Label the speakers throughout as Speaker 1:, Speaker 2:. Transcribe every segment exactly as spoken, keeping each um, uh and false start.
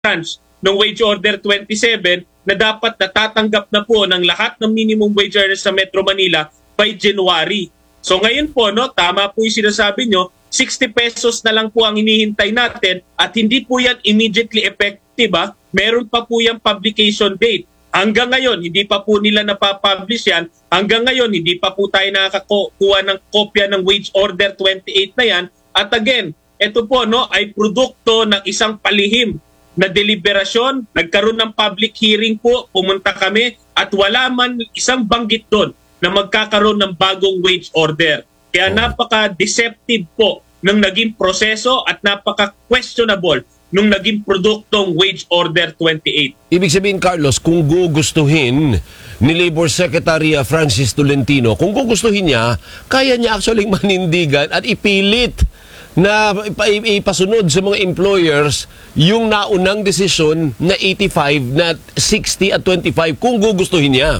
Speaker 1: tranche ng Wage Order twenty-seven na dapat natatanggap na po ng lahat ng minimum wage earners sa Metro Manila by January. So ngayon po, no, tama po yung sinasabi nyo, sixty pesos na lang po ang hinihintay natin at hindi po yan immediately effective. Ha? Meron pa po yung publication date. Hanggang ngayon, hindi pa po nila napapublish yan. Hanggang ngayon, hindi pa po tayo nakakakuha ng kopya ng Wage Order twenty-eight na yan. At again, ito po no, ay produkto ng isang palihim na deliberasyon. Nagkaroon ng public hearing po, pumunta kami at wala man isang banggit doon na magkakaroon ng bagong wage order. Kaya napaka-deceptive po ng naging proseso at napaka-questionable nung naging produktong Wage Order twenty-eight.
Speaker 2: Ibig sabihin, Carlos, kung gugustuhin ni Labor Secretary Francis Tolentino, kung gugustuhin niya, kaya niya actually manindigan at ipilit na ipasunod sa mga employers yung naunang desisyon na eighty-five, na sixty at twenty-five kung gugustuhin niya.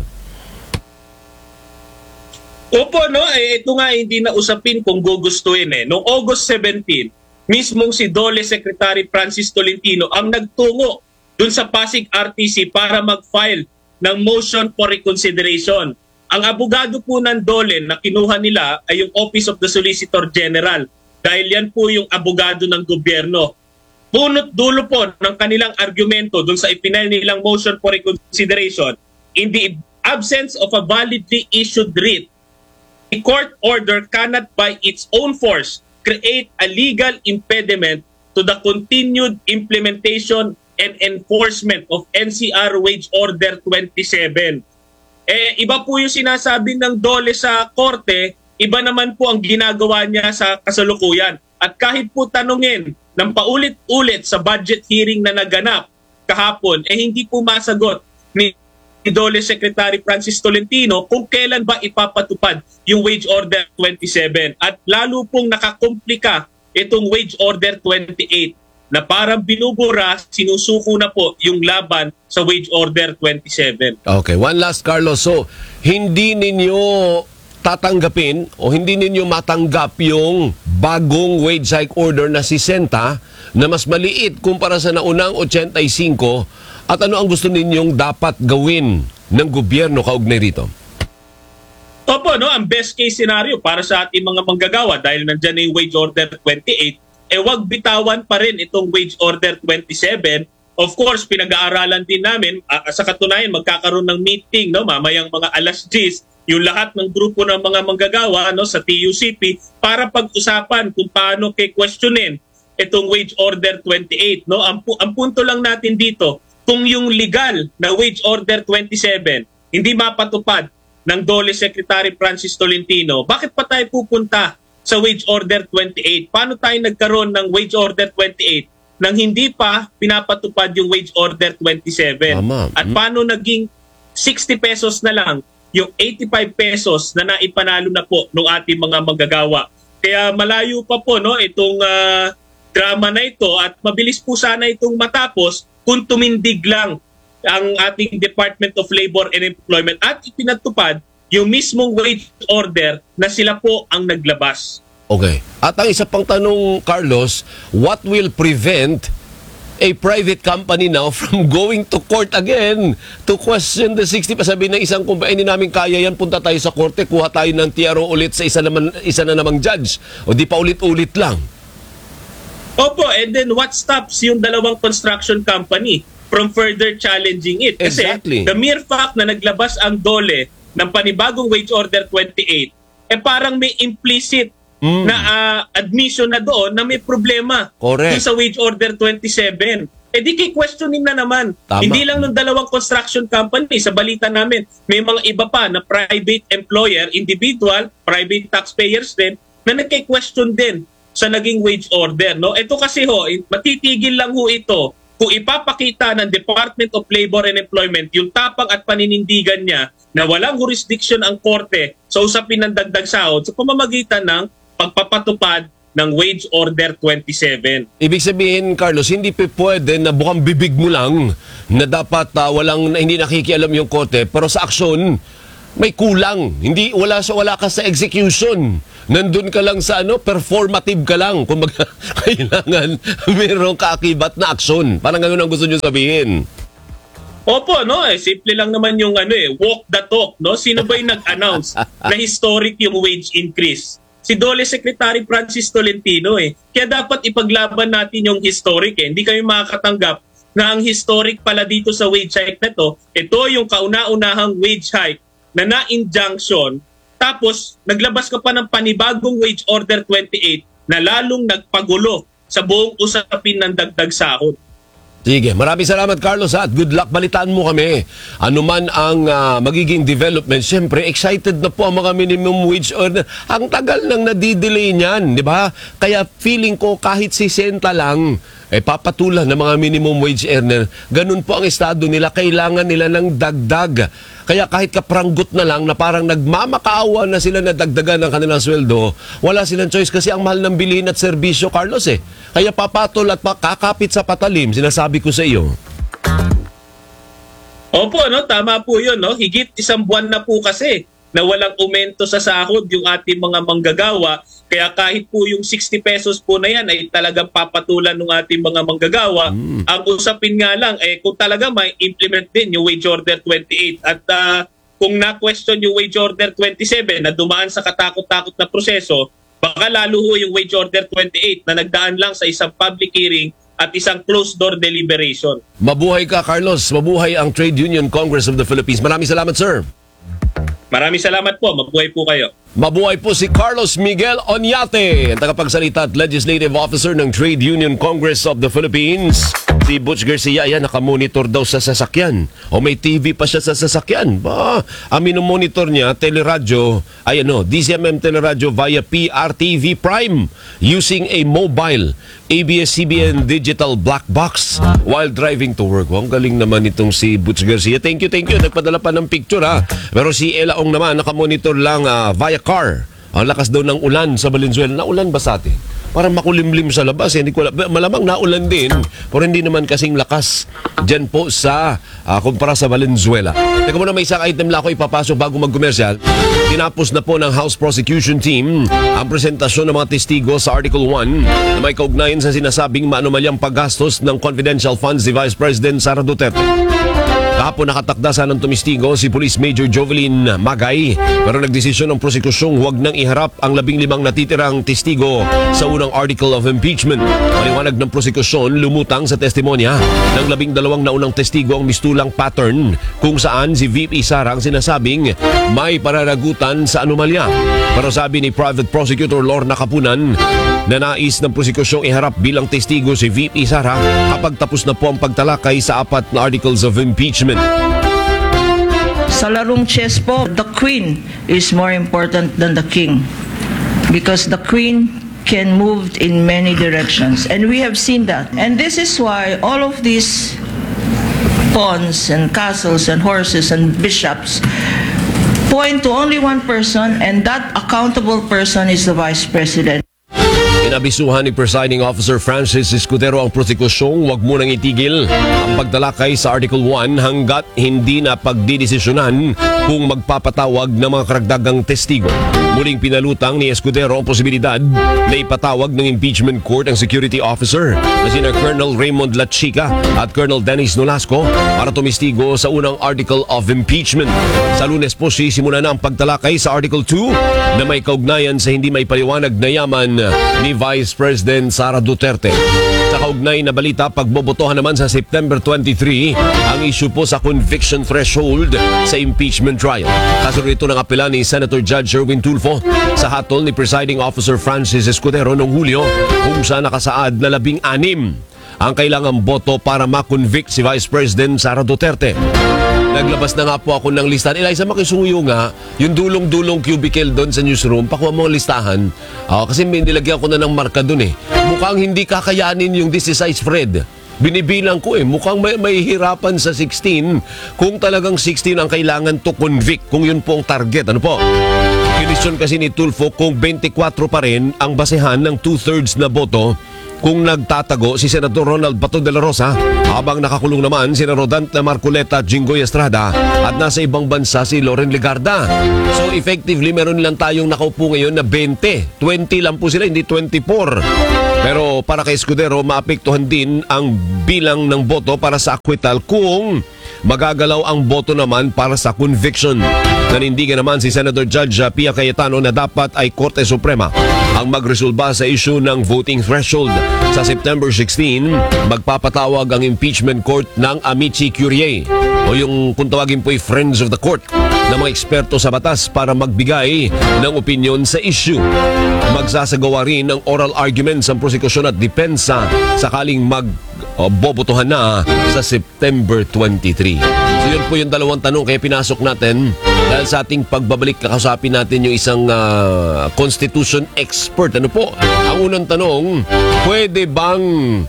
Speaker 1: Opo, no? Eh, ito nga hindi na usapin kung gugustuhin eh. Noong August seventeenth, mismong si Dole Secretary Francis Tolentino ang nagtungo dun sa Pasig R T C para mag-file ng motion for reconsideration. Ang abogado po ng Dole na kinuha nila ay yung Office of the Solicitor General dahil yan po yung abogado ng gobyerno. Punot dulo po ng kanilang argumento dun sa ipinal nilang motion for reconsideration, in the absence of a validly issued writ, a court order cannot by its own force create a legal impediment to the continued implementation and enforcement of N C R Wage Order twenty-seven. Eh, iba po yung sinasabi ng Dole sa korte, iba naman po ang ginagawa niya sa kasalukuyan. At kahit po tanungin ng paulit-ulit sa budget hearing na naganap kahapon, eh hindi po masagot ni Dole Secretary Francis Tolentino kung kailan ba ipapatupad yung Wage Order twenty-seven. At lalo pong nakakomplika itong Wage Order twenty-eight na parang binubura, sinusuko na po yung laban sa Wage Order twenty-seven.
Speaker 2: Okay, one last, Carlos. So, hindi ninyo tatanggapin o hindi ninyo matanggap yung bagong wage hike order na sixty na mas maliit kumpara sa naunang eighty-five. At ano ang gusto ninyong dapat gawin ng gobyerno kaugnay rito?
Speaker 1: Opo, no, ang best case scenario para sa ating mga manggagawa dahil nandyan na yung Wage Order twenty-eight, eh wag bitawan pa rin itong Wage Order twenty-seven. Of course, pinag-aaralan din namin, uh, sa katunayan, magkakaroon ng meeting, no, mamayang mga alas diyes, yung lahat ng grupo ng mga manggagawa, no, sa T U C P para pag-usapan kung paano kay-questionin itong Wage Order twenty-eight. No? Ang, pu- ang punto lang natin dito, kung yung legal na Wage Order twenty-seven hindi mapatupad ng Dole Secretary Francis Tolentino, bakit pa tayo pupunta sa Wage Order twenty-eight? Paano tayo nagkaroon ng Wage Order twenty-eight nang hindi pa pinapatupad yung Wage Order twenty-seven?
Speaker 2: Tama.
Speaker 1: At paano naging sixty pesos na lang yung eighty-five pesos na naipanalo na po ng ating mga manggagawa? Kaya malayo pa po, no, itong uh, drama na ito at mabilis po sana itong matapos kung tumindig lang ang ating Department of Labor and Employment at ipinatupad yung mismong wage order na sila po ang naglabas.
Speaker 2: Okay. At ang isa pang tanong, Carlos, what will prevent a private company now from going to court again to question the sixty? Pasabihin ng isang kumpanya, hindi namin kaya yan, punta tayo sa korte, kuha tayo ng T R O ulit sa isa, naman, isa na namang judge. O di pa ulit-ulit lang.
Speaker 1: Opo, and then what stops yung dalawang construction company from further challenging it? Kasi
Speaker 2: exactly.
Speaker 1: The mere fact na naglabas ang Dole ng panibagong Wage Order twenty-eight, eh parang may implicit mm. na uh, admission na doon na may problema
Speaker 2: Correct.
Speaker 1: sa Wage Order twenty-seven. Eh di kay-questioning na naman.
Speaker 2: Tama.
Speaker 1: Hindi lang ng dalawang construction company. Sa balita namin, may mga iba pa na private employer, individual, private taxpayers din, na nagkay-question din sa naging wage order. No? Ito kasi ho, matitigil lang ho ito kung ipapakita ng Department of Labor and Employment yung tapang at paninindigan niya na walang jurisdiction ang korte sa usapin ng dagdag sahod sa pamamagitan ng pagpapatupad ng Wage Order twenty-seven.
Speaker 2: Ibig sabihin, Carlos, hindi pa pwede na bukang bibig mo lang na dapat uh, walang, hindi nakikialam yung korte, pero sa aksyon may kulang. Hindi, wala, wala ka sa execution. nandun ka lang sa ano, performative ka lang. Kung kailangan mayroong kaakibat na aksyon. Parang ganun ang gusto nyo sabihin.
Speaker 1: Opo, no, eh, simple lang naman yung ano eh, walk the talk, no? Sino ba yung nag-announce na historic yung wage increase? Si Dole Secretary Francis Tolentino eh. Kaya dapat ipaglaban natin yung historic eh. Hindi kami makakatanggap na ang historic pala dito sa wage hike na to, ito yung kauna-unahang wage hike na na-injunction, tapos naglabas ka pa ng panibagong wage order twenty-eight na lalong nagpagulo sa buong usapin ng dagdag sahod.
Speaker 2: Sige, maraming salamat Carlos at good luck. Balitaan mo kami. Ano man ang uh, magiging development, siyempre excited na po ang mga minimum wage earner. Ang tagal nang nadidelay niyan, di ba? Kaya feeling ko kahit si senta lang, eh papatulan ng mga minimum wage earner, ganun po ang estado nila, kailangan nila ng dagdag. Kaya kahit kapranggot na lang na parang nagmamakaawa na sila na dagdagan ng kanilang sweldo, wala silang choice kasi ang mahal ng bilihin at serbisyo, Carlos eh. Kaya papatol at kakapit sa patalim, sinasabi ko sa iyo.
Speaker 1: Opo, no, tama po yun. No? Higit isang buwan na po kasi na walang aumento sa sahod yung ating mga manggagawa. Kaya kahit po yung sixty pesos po na yan ay talagang papatulan ng ating mga manggagawa. Mm. Ang usapin nga lang, eh, kung talaga may implement din yung wage order twenty-eight at uh, kung na-question yung wage order twenty-seven na dumaan sa katakot-takot na proseso, baka lalo ho yung wage order twenty-eight na nagdaan lang sa isang public hearing at isang closed-door deliberation.
Speaker 2: Mabuhay ka, Carlos. Mabuhay ang Trade Union Congress of the Philippines. Maraming salamat, sir.
Speaker 1: Maraming salamat po. Mabuhay po kayo.
Speaker 2: Mabuhay po si Carlos Miguel Oñate, ang tagapagsalita at Legislative Officer ng Trade Union Congress of the Philippines. Si Butch Garcia, yan, nakamonitor daw sa sasakyan. O may T V pa siya sa sasakyan. Ba, ang minomonitor niya, teleradyo, ay ano, D C M M teleradyo via P R T V Prime using a mobile A B S C B N digital black box while driving to work. Ang galing naman itong si Butch Garcia. Thank you, thank you. Nagpadala pa ng picture ha. Pero si Ella Ong naman, nakamonitor lang uh, via car. Ang lakas daw ng ulan sa Valenzuela. Naulan ba sa atin? Parang makulimlim sa labas. Eh. Hindi ko, malamang naulan din, pero hindi naman kasing lakas dyan po sa uh, kumpara sa Valenzuela. Teka muna, may isang item lang ako ipapasok bago mag-commercial. Tinapos na po ng House Prosecution Team ang presentasyon ng mga testigo sa Article one na may kaugnayan sa sinasabing maanumalyang paggastos ng confidential funds ni Vice President Sara Duterte. Kahapon nakatakda sana ng tumistigo si Police Major Jovelyn Magay, pero nagdesisyon ng prosekusyong huwag nang iharap ang labing limang natitirang testigo sa unang article of impeachment. Paliwanag ng prosekusyon, lumutang sa testimonya ng labing dalawang naunang testigo ang mistulang pattern kung saan si V P Sara ang sinasabing may pararagutan sa anomalya. Pero sabi ni Private Prosecutor Lorna Kapunan na nais ng prosekusyong iharap bilang testigo si V P Sara kapag tapos na po ang pagtalakay sa apat na articles of impeachment.
Speaker 3: Sa larong chess po, the queen is more important than the king because the queen can move in many directions and we have seen that. And this is why all of these pawns and castles and horses and bishops point to only one person, and that accountable person is the Vice President.
Speaker 2: Inabisuhan ni Presiding Officer Francis Escudero ang prosekusyong huwag munang itigil ang pagtalakay sa Article one hanggat hindi na pagdidesisyonan kung magpapatawag ng mga karagdagang testigo. Muling pinalutang ni Escudero ang posibilidad na ipatawag ng impeachment court ang security officer na sina Colonel Raymond Lachica at Colonel Dennis Nolasco para tumistigo sa unang article of impeachment. Sa Lunes po sisimula na ang pagtalakay sa Article two na may kaugnayan sa hindi may paliwanag na yaman ni Vice President Sara Duterte. Sa kaugnay na balita, pagbobotohan naman sa September twenty-three ang issue po sa conviction threshold sa impeachment trial. Kaso rito ng apela ni Senator Judge Sherwin Tulfo sa hatol ni Presiding Officer Francis Escudero noong Hulyo kung saan nakasaad na labing anim ang kailangang boto para makonvict si Vice President Sara Duterte. Naglabas na nga po ako ng listahan. Eliza, makisuyo nga yung dulong-dulong cubicle doon sa newsroom. Pakuha mo ang listahan. Uh, kasi may nilagyan ko na ng marka doon eh. Mukhang hindi kakayanin yung this is size Fred. Binibilang ko eh. Mukhang may, may hirapan sa sixteen kung talagang sixteen ang kailangan to convict kung yun po ang target. Ano po? Kinisyon kasi ni Tulfo kung twenty-four pa rin ang basehan ng two-thirds na boto kung nagtatago si Senator Ronald Bato de la Rosa habang nakakulong naman si Rodante Marcoleta at Jinggoy Estrada at nasa ibang bansa si Loren Legarda. So effectively meron lang tayong nakaupo ngayon na twenty. twenty lang po sila, hindi twenty-four. Pero para kay Escudero, maapektuhan din ang bilang ng boto para sa acquittal kung magagalaw ang boto naman para sa conviction. Nanindigan naman si Senator Judge Pia Cayetano na dapat ay Korte Suprema ang magresolba sa issue ng voting threshold. Sa September sixteen, magpapatawag ang impeachment court ng Amici Curiae o yung kung tawagin po ay Friends of the Court ng mga eksperto sa batas para magbigay ng opinyon sa issue. Magsasagawa rin ng oral arguments ang prosekusyon at depensa sakaling magbobotohan na sa September twenty-three. So yun po yung dalawang tanong kaya pinasok natin dahil sa ating pagbabalik kakasapin natin yung isang uh, constitution expert. Ano po? Ang unang tanong, pwede bang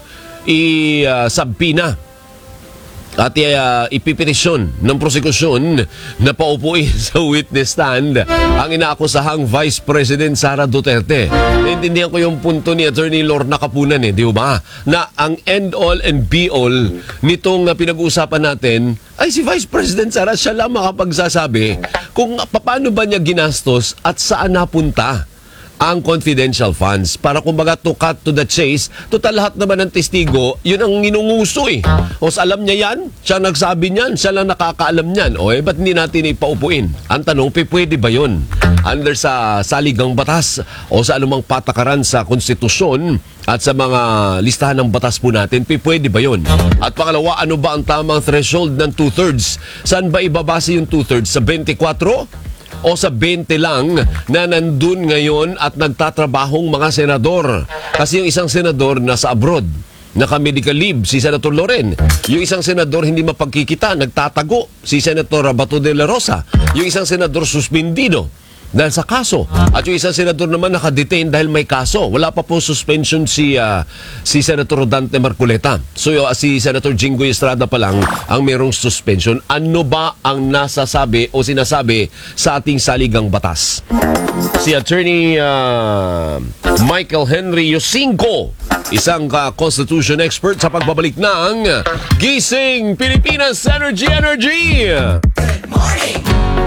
Speaker 2: i-subpoena at uh, ipipetisyon ng prosekusyon na paupuin sa witness stand ang inaakusahang Vice President Sara Duterte? Naintindihan ko yung punto ni Attorney Lorna Capunan eh, di ba? Na ang end all and be all nitong uh, pinag-uusapan natin ay si Vice President Sara, siya lang makapagsasabi kung paano ba niya ginastos at saan napunta ang confidential funds. Para kumbaga to cut to the chase, total lahat naman ng testigo, yun ang inunguso eh. O alam niya yan, siya nagsabi niyan, siya lang nakakaalam niyan. O eh, ba't hindi natin ipaupuin? Ang tanong, pwede ba yun? Under sa saligang batas o sa anumang patakaran sa konstitusyon at sa mga listahan ng batas po natin, pwede ba yun? At pangalawa, ano ba ang tamang threshold ng two-thirds? Saan ba ibabase yung two-thirds? Sa twenty-four? O sa twenty lang na nandun ngayon at nagtatrabahong mga senador? Kasi yung isang senador nasa abroad, naka-medical leave, si Senator Loren. Yung isang senador hindi mapagkikita, nagtatago, si Senator Bato de la Rosa. Yung isang senador suspendido dahil sa kaso. At yung isang senador naman nakadetain dahil may kaso. Wala pa po suspension si uh, si Senator Rodante Marcoleta. So uh, si Senator Jinggoy Estrada pa lang ang merong suspension. Ano ba ang nasasabi o sinasabi sa ating saligang batas? Si Attorney uh, Michael Henry Yosinko, isang uh, constitution expert sa pagbabalik ng Gising Pilipinas Energy Energy.
Speaker 4: Good morning!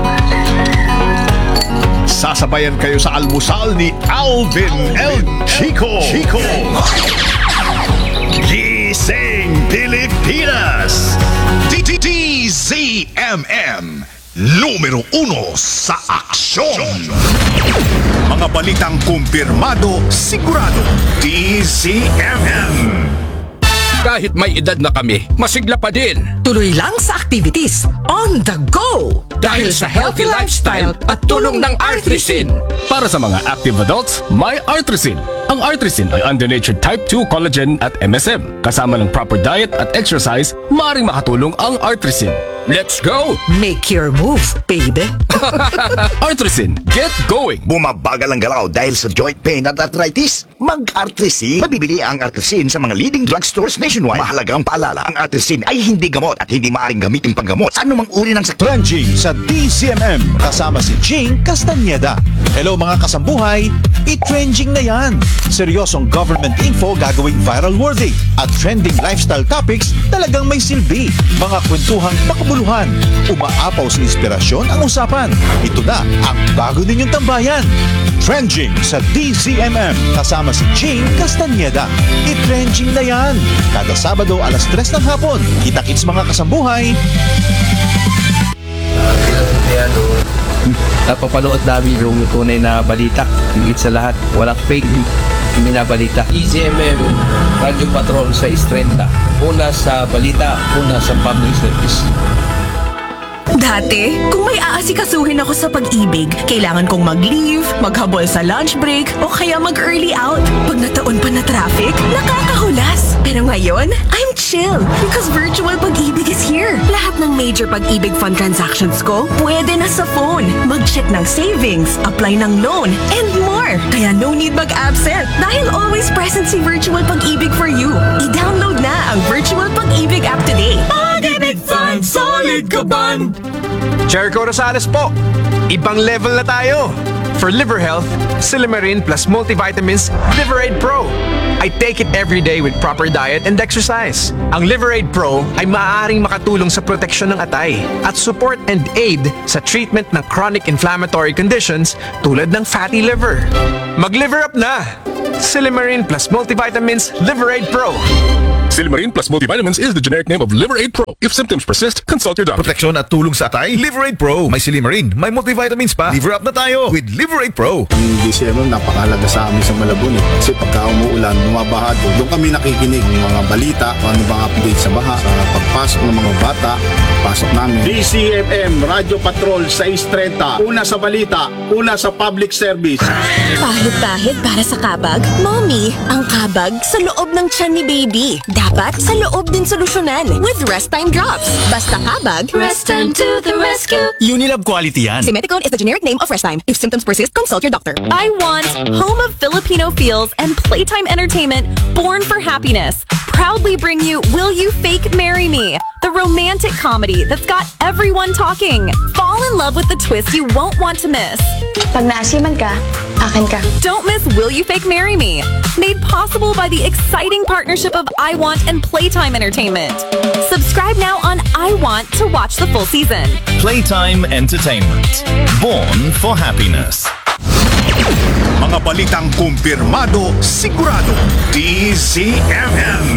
Speaker 4: Sasabayan kayo sa almusal ni Alvin, Alvin El Chico. Chico. Gising Pilipinas. D Z M M. Numero uno sa aksyon. Mga balitang kumpirmado, sigurado. D Z M M.
Speaker 5: Kahit may edad na kami, masigla pa din.
Speaker 6: Tuloy lang sa activities. On the go!
Speaker 5: Dahil sa healthy lifestyle at tulong ng Artrisin.
Speaker 7: Para sa mga active adults, may Artrisin. Ang Artrisin ay under-natured type two collagen at M S M. Kasama ng proper diet at exercise, maaaring makatulong ang Artrisin.
Speaker 5: Let's go!
Speaker 6: Make your move, baby.
Speaker 7: Artrisin, get going!
Speaker 8: Bumabagal ang galaw dahil sa joint pain at arthritis? Mag-Artrisin. Mabibili ang Artrisin sa mga leading drugstores nationwide. Mahalagang paalala, ang Artrisin ay hindi gamot at hindi maaaring gamitin panggamot sa anumang uri ng sakit.
Speaker 9: Trending sa D C M M kasama si Jing Castañeda. Hello mga kasambuhay, i-trending na yan. Seryosong government info gagawing viral worthy at trending lifestyle topics talagang may silbi. Mga kwentuhang makabuluhan, umaapaw sa inspirasyon ang usapan. Ito na ang bago ninyong tambayan. Trending sa D C M M kasama si Jing Castañeda. I-trending na yan. Kada Sabado alas tres ng hapon. Kita-kits mga kasambuhay.
Speaker 10: Napapanood namin yung tunay na balita. Higit sa lahat, walang fake binabalita. D Z M M, Radio Patrol sa Istrenta. Una sa balita, una sa public service.
Speaker 11: Dati, kung may aasikasuhin ako sa pag-ibig, kailangan kong mag-leave, maghabol sa lunch break, o kaya mag-early out. Pag nataon pa na traffic, nakakahulas. Pero ngayon, I'm chill because virtual pag-ibig is here. Lahat ng major pag-ibig fund transactions ko, pwede na sa phone. Mag-check ng savings, apply ng loan, and more. Kaya no need mag-absent dahil always present si virtual pag-ibig for you. I-download na ang virtual pag-ibig app today. Pag-ibig Fund, solid ka ban!
Speaker 12: Jericho Rosales po. Ibang level na tayo. For liver health, Silymarin plus multivitamins Liverade Pro. I take it every day with proper diet and exercise. Ang Liverade Pro ay maaaring makatulong sa proteksyon ng atay at support and aid sa treatment ng chronic inflammatory conditions tulad ng fatty liver. Mag-liver up na! Silimarin plus multivitamins Liverade Pro.
Speaker 7: Silimarin plus multivitamins is the generic name of Liverade Pro. If symptoms persist, consult your doctor.
Speaker 4: Proteksyon at tulong sa atay, Liverade Pro. May Silimarin, may multivitamins pa. Liver up na tayo with Liverade Pro.
Speaker 13: Yung D C M M, napakalaga sa amin sa Malabon. Eh. Kasi pagka umuulan, bumabaha doon. Doon kami nakikinig ng mga balita, kung ano bang update sa baha, sa pagpasok ng mga bata, pasok namin. D C M M, Radyo Patrol six thirty. Una sa balita, una sa public service.
Speaker 11: Pahit-pahit para sa kabag? Mommy, ang kabag sa loob ng tiyan ni baby. Dapat sa loob din solusyonan with Rest Time Drops. Basta kabag, Rest Time to the rescue.
Speaker 14: Unilab quality yan.
Speaker 11: Simeticone is the generic name of Rest Time. If symptoms persist, consult your doctor.
Speaker 15: I want home of Filipino feels and playtime entertainment born for happiness. Proudly bring you Will You Fake Marry Me? The romantic comedy that's got everyone talking. Fall in love with the twist you won't want to miss.
Speaker 16: Pag naasiman ka, akin ka.
Speaker 15: Don't miss Will You Fake Marry Me? Made possible by the exciting partnership of I Want and Playtime Entertainment. Subscribe now on I Want to watch the full season.
Speaker 17: Playtime Entertainment. Born for happiness.
Speaker 4: Mga balitang kumpirmado, sigurado. D Z M M.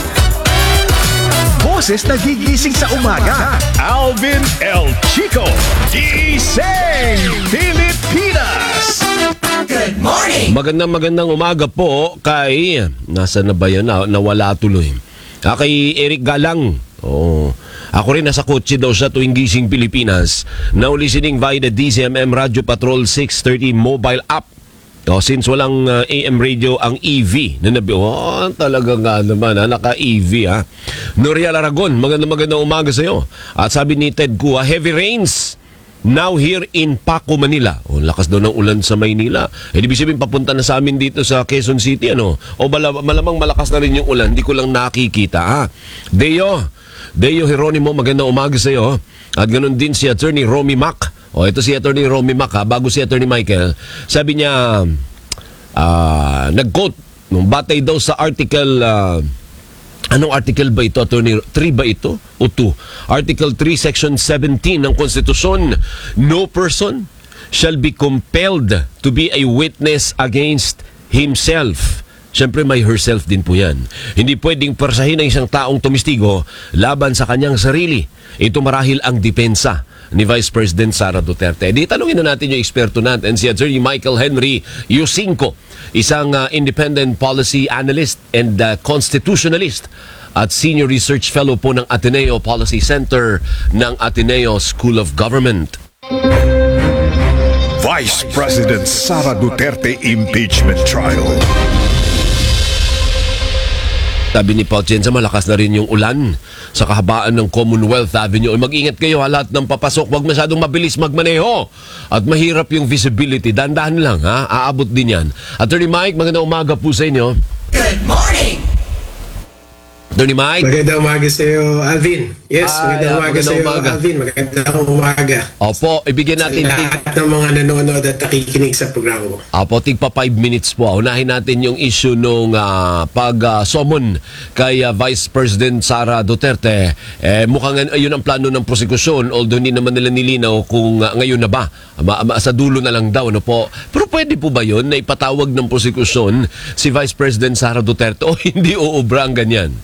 Speaker 4: Boses na gigising sa umaga. Alvin El Chico. Gising Pilipinas.
Speaker 6: Good morning!
Speaker 2: Magandang magandang umaga po kay, nasa na ba yun? Na, nawala tuloy. Ah, kay Eric Galang. Oh. Ako rin nasa kotse daw siya tuwing gising Pilipinas. Now listening via the D C M M Radio Patrol six thirty mobile app. Oh, since walang uh, A M radio ang E V na nabi, oh, talaga nga naman, ha? Naka-E V, ha? Noriel Aragon, magandang magandang umaga sa iyo. At sabi ni Ted Kua, heavy rains now here in Paco, Manila. Oh, lakas daw ng ulan sa Maynila. Eh, di sabihin papunta na sa amin dito sa Quezon City, ano? O mal- malamang malakas na rin yung ulan, di ko lang nakikita, ha? Deo, Deo Jeronimo, magandang umaga sa iyo. At ganun din si Attorney Romy Mac. O, ito si Attorney Romy Mac, ha? Bago si Attorney Michael. Sabi niya, uh, nag-quote, nung batay daw sa article, uh, anong article ba ito, Attorney? three ba ito? O two? Article three, Section seventeen ng Konstitusyon, no person shall be compelled to be a witness against himself. Siyempre may herself din po yan. Hindi pwedeng persahin ng isang taong tumistigo laban sa kanyang sarili. Ito marahil ang depensa ni Vice President Sara Duterte. Di tanungin na natin yung eksperto natin, si Attorney Michael Henry Yusinko, isang uh, independent policy analyst and uh, constitutionalist at senior research fellow po ng Ateneo Policy Center ng Ateneo School of Government.
Speaker 4: Vice President Sara Duterte impeachment trial.
Speaker 2: Sabi ni Paul Chenza, malakas na rin yung ulan sa kahabaan ng Commonwealth Avenue. Mag-ingat kayo ha, lahat ng papasok. Huwag masyadong mabilis magmaneho. At mahirap yung visibility. Dahan-dahan lang ha, aabot din yan. Attorney Mike, magandang umaga po sa inyo.
Speaker 6: Good morning!
Speaker 2: Attorney Mike.
Speaker 18: Magandang umaga sa iyo, Alvin. Yes,
Speaker 2: Ah,
Speaker 18: magandang
Speaker 2: yeah,
Speaker 18: umaga
Speaker 2: magandang
Speaker 18: sa iyo,
Speaker 2: umaga.
Speaker 18: Alvin. Magandang umaga.
Speaker 2: Opo, ibigyan natin
Speaker 18: Sa lahat ng mga nanonood at nakikinig sa programa ko.
Speaker 2: Apo, tigpa five minutes po. Unahin natin yung issue nung uh, pag-summon uh, kay uh, Vice President Sara Duterte. Eh, mukhang uh, yun ang plano ng prosekusyon, although hindi naman nila nilinaw kung uh, ngayon na ba. Ma- ma- sa dulo na lang daw. Ano po. Pero pwede po ba yun na ipatawag ng prosekusyon si Vice President Sara Duterte o hindi uubra ang ganyan?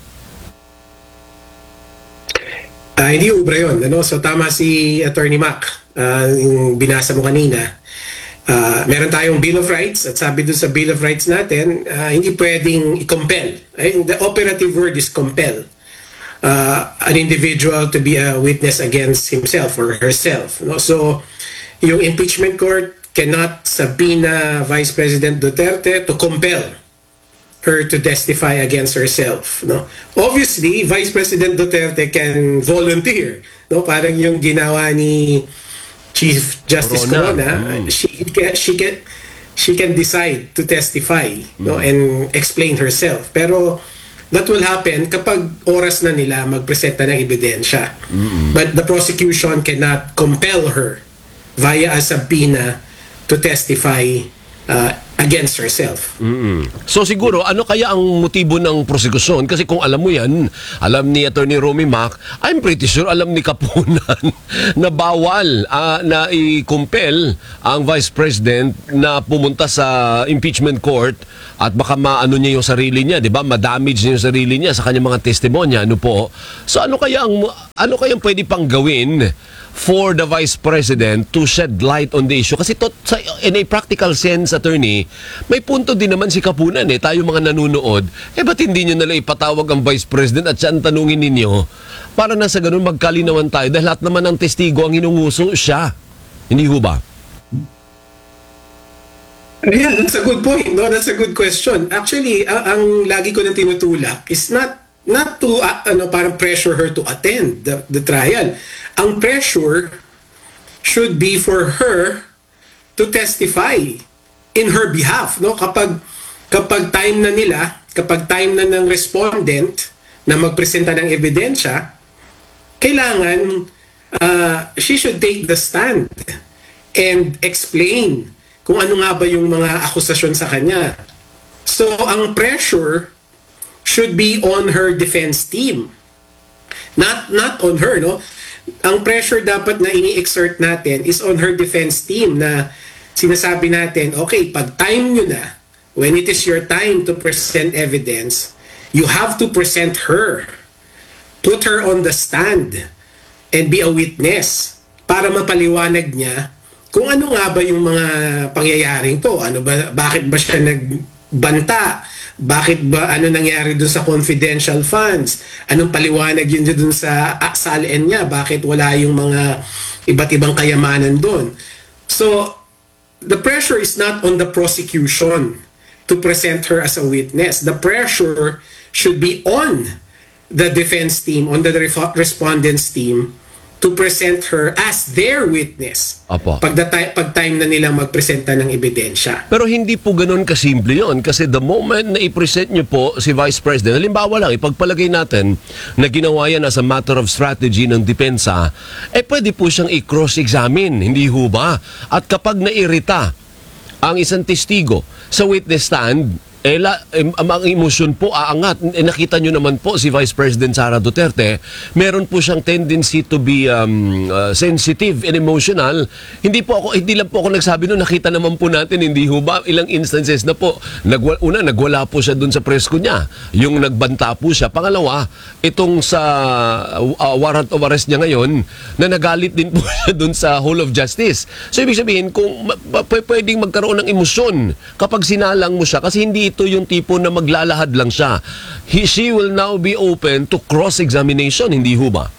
Speaker 18: Uh, hindi ubra yun. Ano? So tama si Attorney Mac. Uh, yung binasa mo kanina. Uh, meron tayong Bill of Rights at sabi doon sa Bill of Rights natin, uh, hindi pwedeng i-compel. Ay, the operative word is compel. Uh, an individual to be a witness against himself or herself. No? So yung impeachment court cannot subpoena Vice President Duterte to compel her to testify against herself, no? Obviously, Vice President Duterte can volunteer, no? Parang yung ginawa ni Chief Justice Corona, mm. she can she can she can decide to testify, mm. no, and explain herself. Pero that will happen kapag oras na nila magpresenta ng ebidensya. Mm-hmm. But the prosecution cannot compel her via a subpoena to testify uh, against herself.
Speaker 2: Mm-mm. So siguro, ano kaya ang motibo ng prosekusyon? Kasi kung alam mo yan, alam ni Attorney Romy Mac, I'm pretty sure alam ni Kapunan na bawal uh, na i-compel ang Vice President na pumunta sa impeachment court at baka maano niya yung sarili niya, di ba? Ma-damage niya yung sarili niya sa kanyang mga testimonya, ano po? So ano kaya ang ano kaya pwede pang gawin for the Vice President to shed light on the issue? Kasi to, sa, in a practical sense, Attorney, may punto din naman si Kapunan eh, tayo mga nanunood, eh ba't hindi nyo nalang ipatawag ang Vice President at siya ang tanungin ninyo para na sa ganun magkalinawan tayo dahil lahat naman ng testigo ang hinunguso siya. Hindi ho ba?
Speaker 18: Yeah, that's a good point. No, that's a good question. Actually, ang, ang lagi ko nang tinutulak is not not to uh, ano parang pressure her to attend the, the trial. Ang pressure should be for her to testify in her behalf, no? Kapag kapag time na nila, kapag time na ng respondent na magpresenta ng ebidensya, kailangan uh, she should take the stand and explain kung ano nga ba yung mga akusasyon sa kanya. So ang pressure should be on her defense team. Not not on her, no? Ang pressure dapat na ini-exert natin is on her defense team na sinasabi natin, okay, pag time nyo na, when it is your time to present evidence, you have to present her. Put her on the stand and be a witness para mapaliwanag niya kung ano nga ba yung mga pangyayaring to. Ano ba, bakit ba siya nagbanta? Bakit ba, ano nangyari dun sa confidential funds? Anong paliwanag yun dun sa S A L N niya? Bakit wala yung mga iba't ibang kayamanan dun? So, the pressure is not on the prosecution to present her as a witness. The pressure should be on the defense team, on the respondents team, to present her as their witness.
Speaker 2: Apo.
Speaker 18: Pag, pag time na nila magpresenta ng ebidensya.
Speaker 2: Pero hindi po ganun kasimple yun kasi the moment na i-present nyo po si Vice President, halimbawa lang, ipagpalagay natin na ginawa yan as a matter of strategy ng depensa, eh pwede po siyang i-cross-examine, hindi ho ba? At kapag nairita ang isang testigo sa witness stand, eh, la, eh, ang emosyon po aangat. Eh, nakita nyo naman po si Vice President Sara Duterte, meron po siyang tendency to be um, uh, sensitive and emotional. Hindi po ako, hindi lang po ako nagsabi noon, nakita naman po natin, hindi ho ba, ilang instances na po, nagwa, una, nagwala po siya dun sa presko niya, yung nagbanta po siya. Pangalawa, itong sa uh, warrant of arrest niya ngayon, na nagalit din po siya dun sa Hall of Justice. So, ibig sabihin, kung pwedeng magkaroon ng emosyon kapag sinalang mo siya, kasi hindi ito yung tipo na maglalahad lang siya. He, she will now be open to cross-examination, hindi ho ba?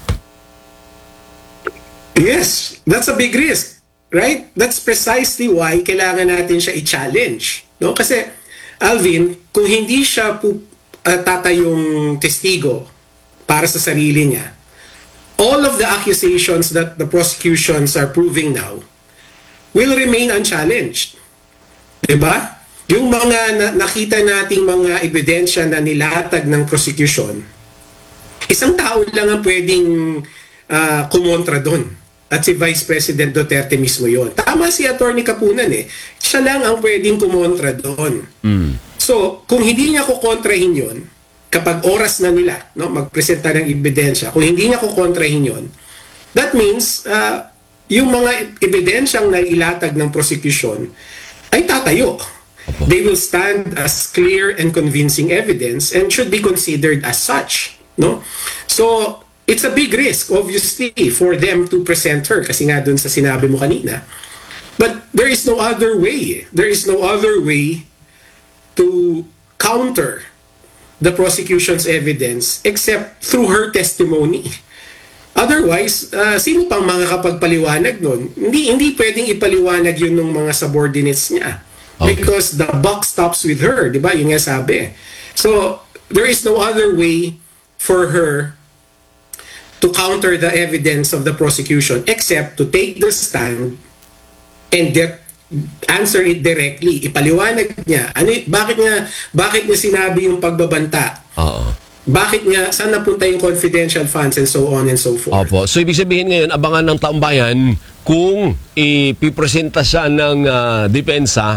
Speaker 18: Yes, that's a big risk, right? That's precisely why kailangan natin siya i-challenge. No? Kasi, Alvin, kung hindi siya po, uh, tatayong testigo para sa sarili niya, all of the accusations that the prosecutions are proving now will remain unchallenged. Diba? Yung mga na, nakita nating mga ebidensya na nilatag ng prosecution, isang tao lang ang pwedeng uh, kumontra doon. At si Vice President Duterte mismo yon. Tama si Attorney Kapunan eh. Siya lang ang pwedeng kumontra doon. Mm. So, kung hindi niya kukontrahin yon, kapag oras na nila no, magpresenta ng ebidensya, kung hindi niya kukontrahin yon, that means uh, yung mga ebidensyang nailatag ng prosecution ay tatayo. They will stand as clear and convincing evidence and should be considered as such. No? So, it's a big risk, obviously, for them to present her. Kasi nga dun sa sinabi mo kanina. But there is no other way. There is no other way to counter the prosecution's evidence except through her testimony. Otherwise, uh, sino pang mga kapagpaliwanag nun? Hindi, hindi pwedeng ipaliwanag yun ng mga subordinates niya. Okay. Because the buck stops with her, di ba? Yung nga sabi. So, there is no other way for her to counter the evidence of the prosecution except to take the stand and de- answer it directly. Ipaliwanag niya. Ano, bakit niya, bakit niya sinabi yung pagbabanta?
Speaker 2: Oo.
Speaker 18: Bakit nga, saan napunta yung confidential funds and so on and so forth?
Speaker 2: Opo. So, ibig sabihin ngayon, abangan ng taumbayan kung ipipresenta siya ng uh, depensa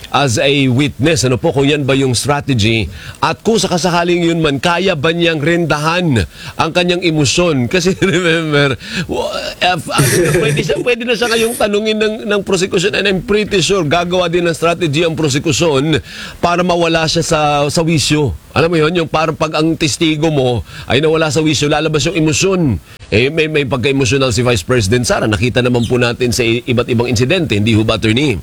Speaker 2: as a witness. Ano po, kung yan ba yung strategy? At kung sakasakaling yun man, kaya ba niyang rendahan ang kanyang emosyon? Kasi remember, uh, uh, pwede, siya, pwede na siya ngayong tanungin ng, ng prosecution, and I'm pretty sure gagawa din ng strategy ang prosecution para mawala siya sa, sa wisyo. Alam mo yun, yung parang pag ang testigo mo ay nawala sa wisyo, lalabas yung emosyon. Eh, may, may pagka-emotional si Vice President Sara. Nakita naman po natin sa iba't ibang insidente, hindi ho ba, attorney?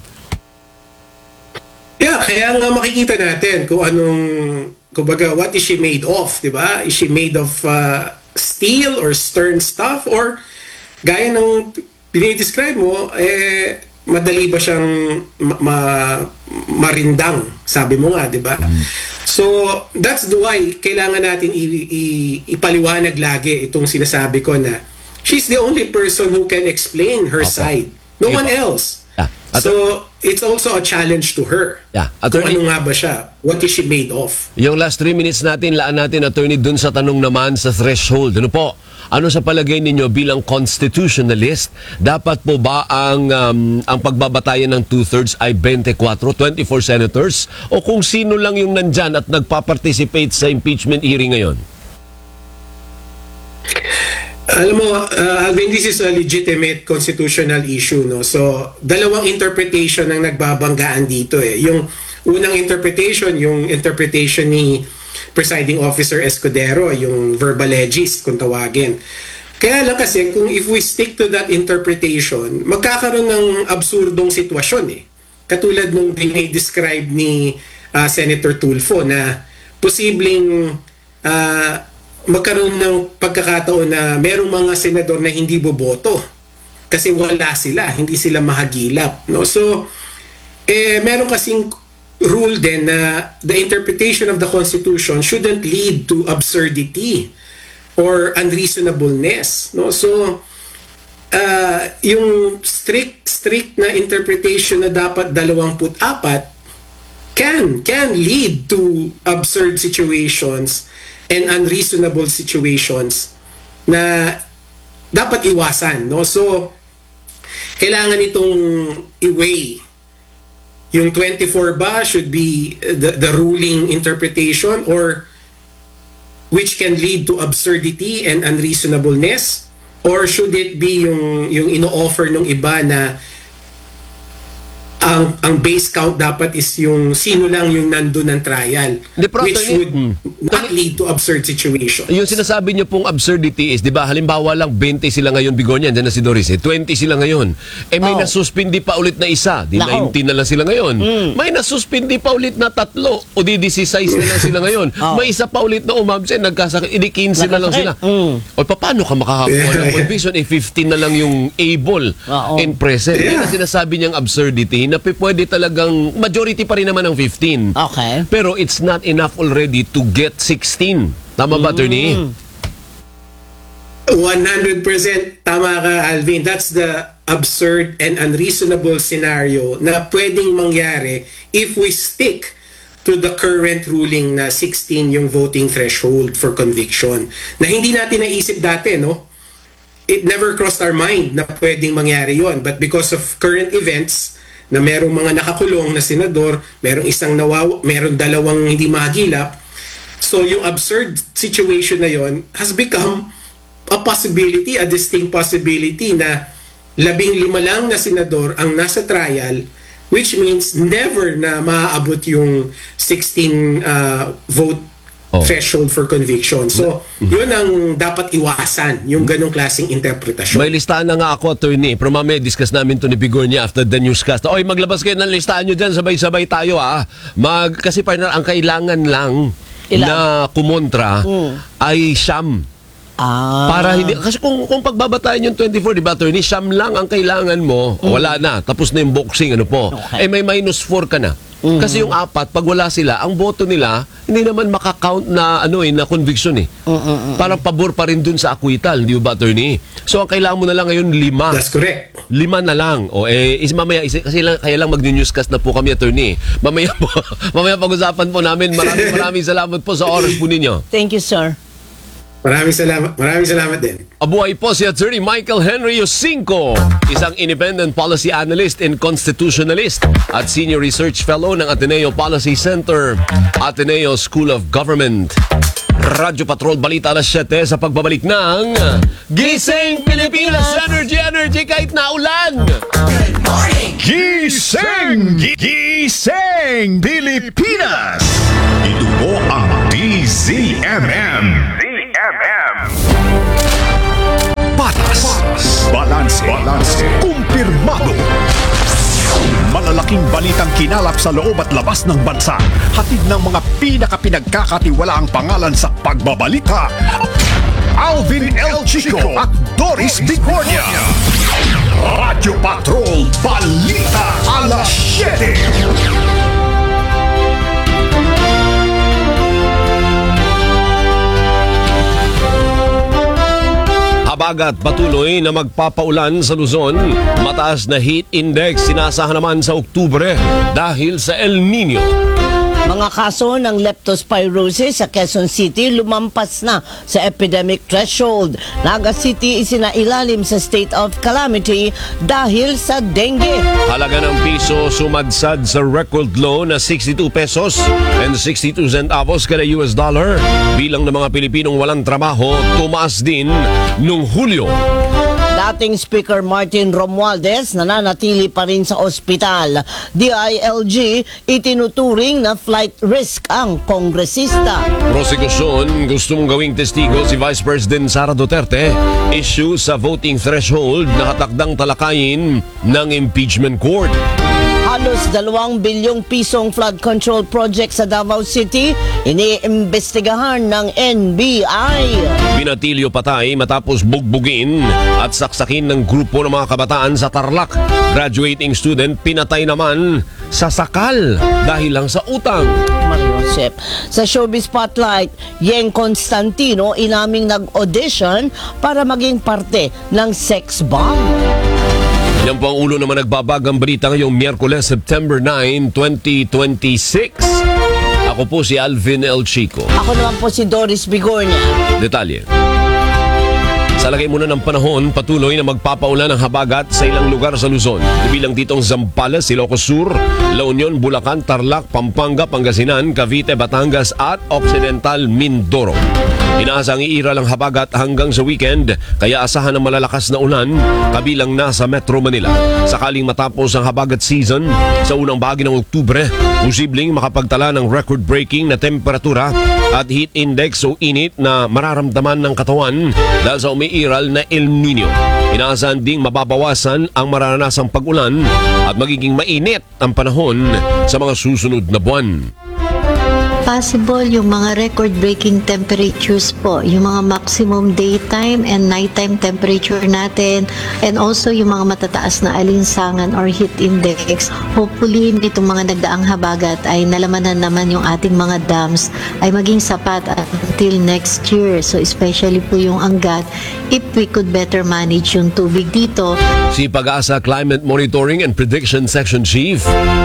Speaker 18: Yeah, kaya nga makikita natin kung anong, kumbaga, what is she made of, di ba? Is she made of uh, steel or stern stuff? Or, gaya ng pinidescribe mo, eh, madali ba siyang ma- ma- marindang? Sabi mo nga, di ba? So, that's the why kailangan natin i- i- ipaliwanag lagi itong sinasabi ko na she's the only person who can explain her
Speaker 2: Okay.
Speaker 18: side. No
Speaker 2: Sige
Speaker 18: one
Speaker 2: po.
Speaker 18: else.
Speaker 2: Yeah. At-
Speaker 18: So, it's also a challenge to her.
Speaker 2: Yeah.
Speaker 18: Kung
Speaker 2: Attorney-
Speaker 18: ano nga ba siya? What is she made of?
Speaker 2: Yung last three minutes natin, laan natin, attorney, dun sa tanong naman sa threshold. Ano po? Ano sa palagay ninyo bilang constitutionalist? Dapat po ba ang um, ang pagbabatayan ng two-thirds ay twenty-four, twenty-four senators? O kung sino lang yung nandyan at nagpa-participate sa impeachment hearing ngayon?
Speaker 18: Alam mo, uh, Alvin, this is a legitimate constitutional issue, no? So, dalawang interpretation ang nagbabanggaan dito eh. Yung unang interpretation, yung interpretation ni Presiding Officer Escudero, yung verbal legis, kung tawagin. Kaya lang kasi, kung if we stick to that interpretation, magkakaroon ng absurdong sitwasyon eh. Katulad nung dinidescribe ni uh, Senator Tulfo na posibleng uh, magkaroon ng pagkakataon na merong mga senador na hindi boboto kasi wala sila, hindi sila mahagilap, no? So, eh, meron kasing rule din na the interpretation of the Constitution shouldn't lead to absurdity or unreasonableness, no? So, uh, yung strict strict na interpretation na dapat twenty-four can can lead to absurd situations and unreasonable situations na dapat iwasan, no? So, kailangan itong i-weigh. Yung twenty-four ba should be the, the ruling interpretation or which can lead to absurdity and unreasonableness, or should it be yung yung ino-offer ng iba na ang ang base count dapat is yung sino lang yung nandun ng trial, which would not lead to absurd situation.
Speaker 2: Yung sinasabi niyo pong absurdity is, di ba, halimbawa lang twenty sila ngayon, Bigornia, dyan na si Doris, eh, twenty sila ngayon. Eh may
Speaker 14: Oh.
Speaker 2: nasuspindi pa ulit na isa, di
Speaker 14: Nako.
Speaker 2: nineteen na lang sila ngayon.
Speaker 14: Mm.
Speaker 2: May nasuspindi pa ulit na tatlo, o di sixteen na lang sila ngayon.
Speaker 14: Oh.
Speaker 2: May isa pa ulit na umabsent, nagkasakit, idi fifteen na lang sila.
Speaker 14: Mm.
Speaker 2: O paano ka makakakuha ng conviction? Eh fifteen na lang yung able
Speaker 14: Oo.
Speaker 2: and present.
Speaker 14: Yeah.
Speaker 2: Yan ang sinasabi niyang absurdity na p- pwede talagang, majority pa rin naman ng fifteen.
Speaker 14: Okay.
Speaker 2: Pero it's not enough already to get sixteen. Tama ba, attorney?
Speaker 18: one hundred percent tama ka, Alvin. That's the absurd and unreasonable scenario na pwedeng mangyari if we stick to the current ruling na sixteen yung voting threshold for conviction. Na hindi natin naisip dati, no? It never crossed our mind na pwedeng mangyari yon. But because of current events, na merong mga nakakulong na senador, merong isang nawaw, merong dalawang hindi mahagilap, so yung absurd situation na yon has become a possibility, a distinct possibility na labing lima lang na senador ang nasa trial, which means never na maaabot yung sixteen uh, vote
Speaker 2: Oh.
Speaker 18: threshold for conviction. So, yun ang dapat iwasan, yung ganong klaseng interpretasyon.
Speaker 2: May listahan na nga ako, attorney. Pero mamaya discuss namin to ni Bigornia after the newscast. Oy, maglabas kayo ng listahan nyo dyan. Sabay-sabay tayo, ah. Mag, kasi partner, ang kailangan lang
Speaker 14: Ilan?
Speaker 2: na kumontra
Speaker 14: Mm.
Speaker 2: ay siyam.
Speaker 14: Ah.
Speaker 2: Para hindi, kasi kung, kung pagbabatayan yung twenty-four, di ba, attorney, siyam lang ang kailangan mo, wala na. Tapos na yung boxing, ano po.
Speaker 14: Okay.
Speaker 2: Eh, may minus four ka na.
Speaker 14: Mhm.
Speaker 2: Kasi yung apat, pag wala sila, ang boto nila, hindi naman makakount na, ano eh, na conviction eh.
Speaker 14: Mm-mm.
Speaker 2: Parang pabor pa rin dun sa acquittal, di ba, attorney? So, ang kailangan mo na lang ngayon, lima.
Speaker 18: That's correct.
Speaker 2: Lima na lang. O, eh, is, mamaya, is, kasi lang, kaya lang mag-newscast na po kami, attorney. Mamaya po, mamaya pag-usapan po namin. Maraming maraming salamat po sa oras po ninyo.
Speaker 14: Thank you, sir.
Speaker 18: Maraming salamat. Maraming salamat din.
Speaker 2: Abuhay po si Attorney Michael Henry Yosinko, isang independent policy analyst and constitutionalist at senior research fellow ng Ateneo Policy Center, Ateneo School of Government. Radyo Patrol Balita alas siyete sa pagbabalik ng Gising Pilipinas! Energy, energy kahit na ulan!
Speaker 4: Good morning! Gising! Gising Pilipinas! Ito po ang D Z M M. D Z M M. Patas. Balanse. Balanse. Kumpirmado. Malalaking balitang kinalap sa loob at labas ng bansa. Hatid ng mga pinaka-pinagkakatiwalaang pangalan sa pagbabalita. Alvin L. Chico at Doris Bigornia. Radyo Patrol Balita alas siyete.
Speaker 2: Habagat patuloy na magpapaulan sa Luzon. Mataas na heat index sinasahan naman sa Oktubre dahil sa El Nino.
Speaker 14: Mga kaso ng leptospirosis sa Quezon City lumampas na sa epidemic threshold. Naga City isinailalim sa state of calamity dahil sa dengue.
Speaker 2: Halaga ng piso sumadsad sa record low na sixty-two pesos and sixty-two centavos kada U S dollar. Bilang ng mga Pilipinong walang trabaho tumaas din nung Hulyo.
Speaker 14: Dating Speaker Martin Romualdez nananatili pa rin sa ospital. D I L G itinuturing na flight risk ang kongresista.
Speaker 2: Prosekusyon, gusto mong gawing testigo si Vice President Sara Duterte. Issue sa voting threshold na katakdang talakayin ng impeachment court.
Speaker 14: Halos dalawang bilyong pisong flood control project sa Davao City iniimbestigahan ng N B I.
Speaker 2: Binatilyo patay matapos bugbugin at saksakin ng grupo ng mga kabataan sa Tarlac. Graduating student pinatay naman sa sakal dahil lang sa utang.
Speaker 14: Mariosep. Sa Showbiz Spotlight, Yeng Constantino inaming nag-audition para maging parte ng sex bomb.
Speaker 2: Yan po ang ulo naman nagbabagang balita ngayong Miyerkules, September nine, twenty twenty-six. Ako po si Alvin L. Chico.
Speaker 14: Ako naman po si Doris Bigornia.
Speaker 2: Detalye. Sa lagay muna ng panahon, patuloy na magpapaulan ng habagat sa ilang lugar sa Luzon. Bilang ditong Zambales, Ilocos Sur, La Union, Bulacan, Tarlac, Pampanga, Pangasinan, Cavite, Batangas at Occidental Mindoro. Inaasang iiral ang habagat hanggang sa weekend, kaya asahan ng malalakas na ulan kabilang na sa Metro Manila. Sakaling matapos ang habagat season sa unang bahagi ng Oktubre, posibleng makapagtala ng record-breaking na temperatura at heat index o init na mararamdaman ng katawan dahil sa umiiral na El Nino. Inaasahan ding mababawasan ang maranasang pag-ulan at magiging mainit ang panahon sa mga susunod na buwan.
Speaker 19: Possible yung mga record-breaking temperatures po, yung mga maximum daytime and nighttime temperature natin, and also yung mga matataas na alinsangan or heat index. Hopefully, itong mga nagdaang habagat ay nalamanan naman yung ating mga dams ay maging sapat until next year. So especially po yung Angat, if we could better manage yung tubig dito.
Speaker 2: Si Pag-asa Climate Monitoring and Prediction Section Chief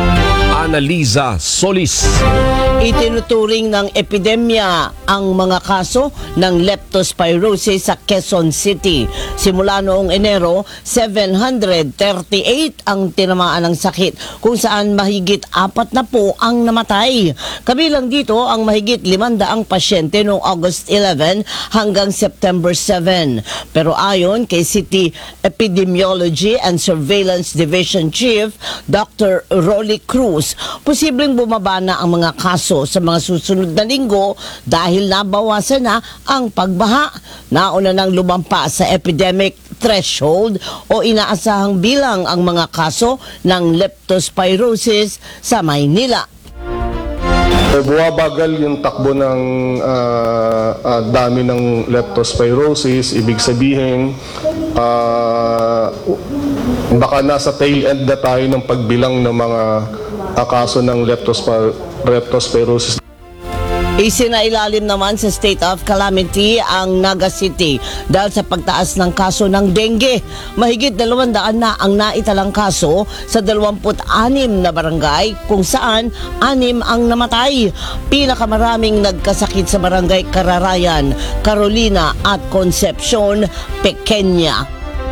Speaker 2: Annaliza Solis.
Speaker 14: Itinuturing ng epidemya ang mga kaso ng leptospirosis sa Quezon City. Simula noong Enero, seven hundred thirty-eight ang tinamaan ng sakit, kung saan mahigit apat na po ang namatay. Kabilang dito ang mahigit limandaang pasyente noong August eleven hanggang September seven. Pero ayon kay City Epidemiology and Surveillance Division Chief Doctor Rolly Cruz, posibleng bumaba na ang mga kaso sa mga susunod na linggo dahil nabawasan na ang pagbaha. Nauna nang lumampa sa epidemic threshold o inaasahang bilang ang mga kaso ng leptospirosis sa Maynila.
Speaker 20: So, buwabagal yung takbo ng uh, uh, dami ng leptospirosis. Ibig sabihin, uh, baka nasa tail end na tayo ng pagbilang ng mga uh, kaso ng leptospir- leptospirosis.
Speaker 14: Isinailalim naman sa state of calamity ang Naga City dahil sa pagtaas ng kaso ng dengue. Mahigit dalawang daan na ang naitalang kaso sa dalawampu't anim na barangay kung saan anim ang namatay. Pinakamaraming nagkasakit sa barangay Kararayan, Carolina at Concepcion, Pequeña.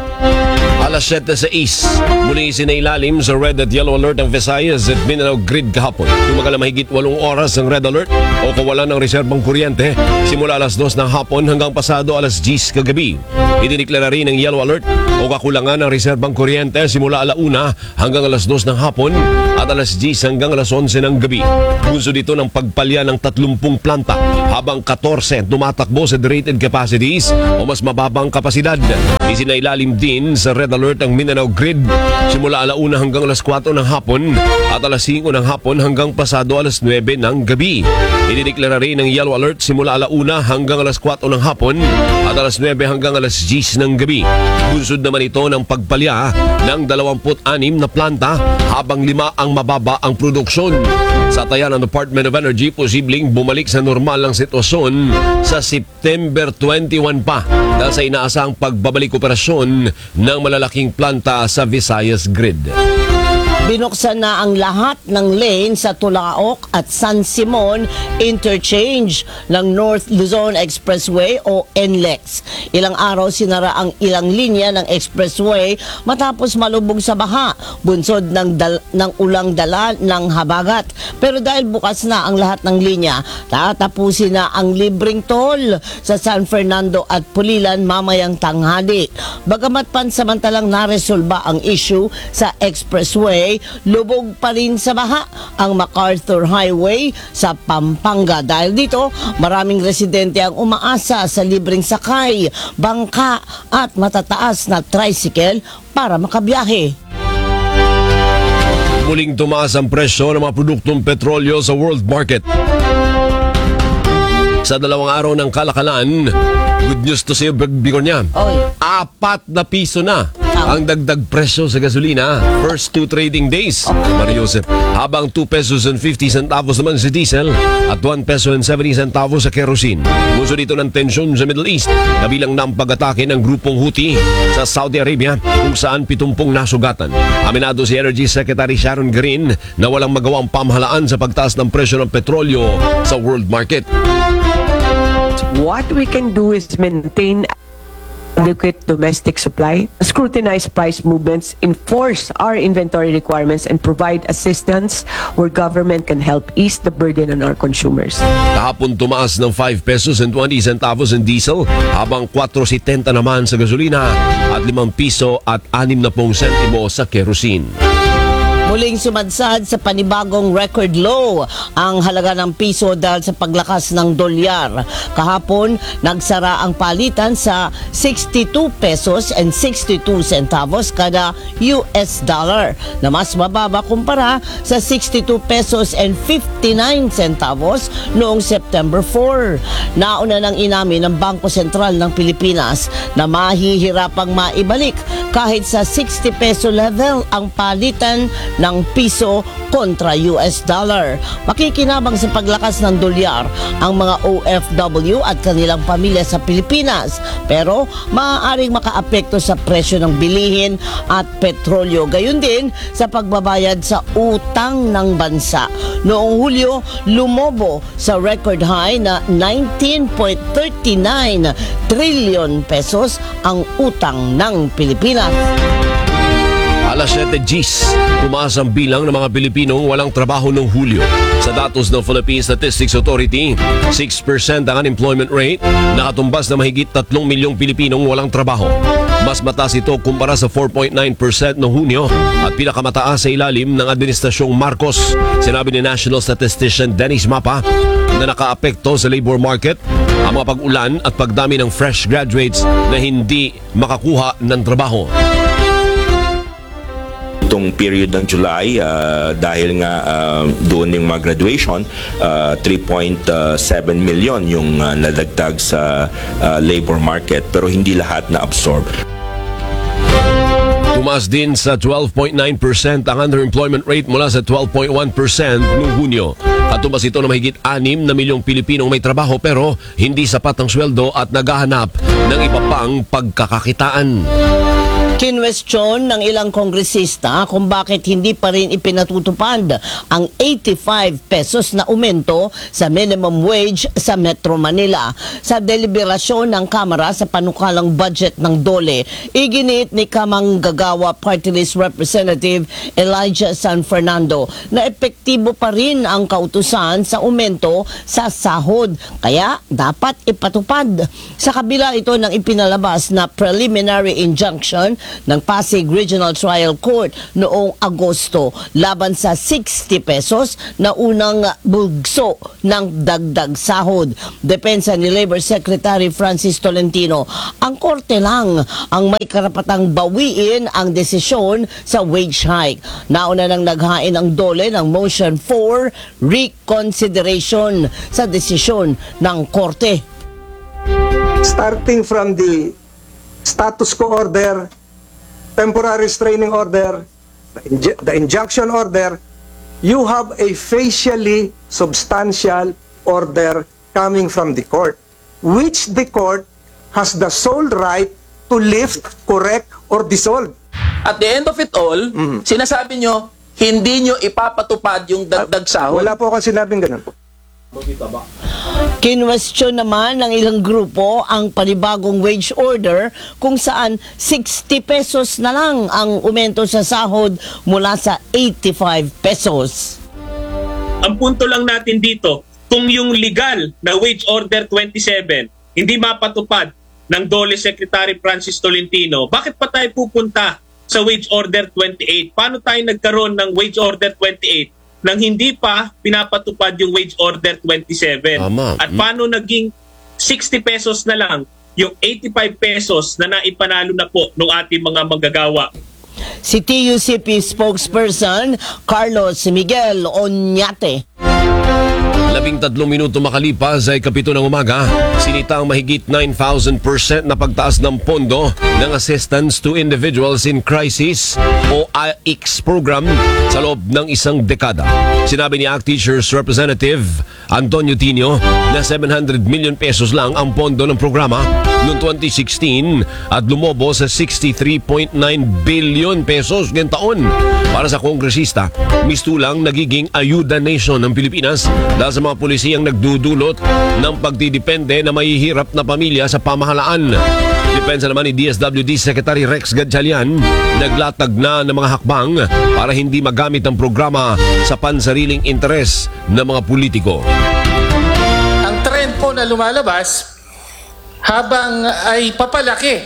Speaker 2: Alas siyete sa East, muli sinailalim sa red at yellow alert ang Visayas at Mindanao Grid kahapon. Tumagal na mahigit walong oras ang red alert o kawalan ng reserbang kuryente simula alas dos ng hapon hanggang pasado alas diyes kagabi. Idineklara rin ng yellow alert o kakulangan ng reserbang kuryente simula alauna hanggang alas dos ng hapon at alas diyes hanggang alas onse ng gabi. Bunso dito ng pagpalya ng tatlumpung planta habang katorse tumatakbo sa rated capacities o mas mababang kapasidad. Isinailalim din sa red alert ang Mindanao Grid simula alauna hanggang alas kwatro ng hapon at alas singko ng hapon hanggang pasado alas nuwebe ng gabi. Idineklara rin ng yellow alert simula alauna hanggang alas kwatro ng hapon at alas nuwebe hanggang alas diyes ng gabi. Bunsod naman ito ng pagpalya ng dalawampu't anim na planta habang lima ang mababa ang produksyon. Sa taya ng Department of Energy, posibleng bumalik sa normal ang sitwasyon sa September twenty-one pa dahil sa inaasahang pagbabalik operasyon ng malalaking planta sa Visayas Grid.
Speaker 14: Binuksan na ang lahat ng lane sa Tulaok at San Simon interchange ng North Luzon Expressway o N L E X. Ilang araw sinara ang ilang linya ng expressway matapos malubog sa baha, bunsod ng, dal- ng ulang dala ng habagat. Pero dahil bukas na ang lahat ng linya, tatapusin na ang libreng toll sa San Fernando at Pulilan mamayang tanghali. Bagamat pansamantalang naresolba ang issue sa expressway, lubog pa rin sa baha ang MacArthur Highway sa Pampanga. Dahil dito, maraming residente ang umaasa sa libreng sakay, bangka at matataas na tricycle para makabiyahe.
Speaker 2: Muling tumaas ang presyo ng mga produktong petrolyo sa world market. Sa dalawang araw ng kalakalan, good news to sa Bigornia. Apat na piso na ang dagdag presyo sa gasolina first two trading days. Mario Joseph. Habang two pesos and fifty centavos naman sa diesel at one peso and seventy centavos sa kerosene. Gusto dito ng tensyon sa Middle East, kabilang ng pag-atake ng grupong Houthi sa Saudi Arabia kung saan pitumpong nasugatan. Aminado si Energy Secretary Sharon Green na walang magawang pamahalaan sa pagtaas ng presyo ng petrolyo sa world market.
Speaker 21: What we can do is maintain adequate domestic supply, scrutinize price movements, enforce our inventory requirements, and provide assistance where government can help ease the burden on our consumers.
Speaker 2: Kahapon tumaas ng five pesos and twenty centavos ang diesel, habang four setenta naman sa gasolina at limang piso at anim na pong sentimo sa kerosene.
Speaker 14: Muling sumadsad sa panibagong record low ang halaga ng piso dahil sa paglakas ng dolyar. Kahapon, nagsara ang palitan sa sixty-two pesos and sixty-two centavos kada U S dollar na mas mababa kumpara sa sixty-two pesos and fifty-nine centavos noong September four. Nauna nang inamin ng Bangko Sentral ng Pilipinas na mahihirapang maibalik kahit sa sixty peso level ang palitan ng piso kontra U S dollar. Makikinabang sa paglakas ng dolyar ang mga O F W at kanilang pamilya sa Pilipinas, pero maaaring makaapekto sa presyo ng bilihin at petrolyo, gayon din sa pagbabayad sa utang ng bansa. Noong Hulyo, lumobo sa record high na nineteen point three nine trillion pesos ang utang ng Pilipinas.
Speaker 2: Alas siyete Gs, tumaas ang bilang ng mga Pilipinong walang trabaho noong Hulyo. Sa datos ng Philippine Statistics Authority, six percent ang unemployment rate, nakatumbas na mahigit tatlong milyong Pilipinong walang trabaho. Mas mataas ito kumpara sa four point nine percent noong Hunyo at pinakamataas sa ilalim ng Administrasyong Marcos. Sinabi ni National Statistician Dennis Mapa na nakaapekto sa labor market ang mga pag-ulan at pagdami ng fresh graduates na hindi makakuha ng trabaho.
Speaker 22: Itong period ng July, uh, dahil nga uh, doon yung mga graduation, uh, three point seven million yung uh, nadagdag sa uh, labor market, pero hindi lahat na absorb.
Speaker 2: Tumaas din sa twelve point nine percent ang underemployment rate mula sa twelve point one percent noong Hunyo. At tumas ito na mahigit anim na milyong Pilipinong may trabaho pero hindi sapat ang sweldo at naghahanap ng iba pang pagkakakitaan.
Speaker 14: Kinwestiyon ng ilang kongresista kung bakit hindi pa rin ipinatutupad ang eighty-five pesos na aumento sa minimum wage sa Metro Manila. Sa deliberasyon ng Kamara sa panukalang budget ng DOLE, iginit ni Kamanggagawa Party List Representative Elijah San Fernando na epektibo pa rin ang kautusan sa aumento sa sahod, kaya dapat ipatupad. Sa kabila ito ng ipinalabas na preliminary injunction ng Pasig Regional Trial Court noong Agosto laban sa sixty pesos na unang bugso ng dagdag sahod. Depensa ni Labor Secretary Francis Tolentino, ang korte lang ang may karapatang bawiin ang desisyon sa wage hike. Nauna nang naghain ang DOLE ng motion for reconsideration sa desisyon ng korte.
Speaker 1: Starting from the status quo order, temporary restraining order, the, inj- the injunction order, you have a facially substantial order coming from the court, which the court has the sole right to lift, correct, or dissolve.
Speaker 3: At the end of it all, sinasabi nyo, hindi nyo ipapatupad yung dagdag sahod.
Speaker 1: Wala po akong sinabing ganun po.
Speaker 14: Kinwestiyon naman ng ilang grupo ang panibagong wage order kung saan sixty pesos na lang ang aumento sa sahod mula sa eighty-five pesos.
Speaker 23: Ang punto lang natin dito, kung yung legal na wage order twenty-seven hindi mapatupad ng DOLE Secretary Francis Tolentino, bakit pa tayo pupunta sa wage order twenty-eight? Paano tayo nagkaroon ng wage order twenty-eight nang hindi pa pinapatupad yung wage order twenty-seven?
Speaker 2: Tama.
Speaker 23: At paano naging sixty pesos na lang yung eighty-five pesos na naipanalo na po ng ating mga manggagawa?
Speaker 14: Si T U C P spokesperson Carlos Miguel Oñate.
Speaker 2: Labing tatlong minuto makalipas ay kapito ng umaga, sinita ang mahigit nine thousand percent na pagtaas ng pondo ng Assistance to Individuals in Crisis o A I C program sa loob ng isang dekada. Sinabi ni A C T Teachers Representative Antonio Tino na seven hundred million pesos lang ang pondo ng programa noong twenty sixteen at lumobo sa sixty-three point nine billion pesos ngayong taon. Para sa kongresista, mistulang nagiging ayuda nation ng Pilipinas dahil sa mga pulisiyang nagdudulot ng pagdidepende na mahihirap na pamilya sa pamahalaan. Depensa naman ni D S W D Secretary Rex Gatchalian, naglatag na ng mga hakbang para hindi magamit ang programa sa pansariling interes ng mga politiko.
Speaker 24: Ang trend po na lumalabas habang ay papalaki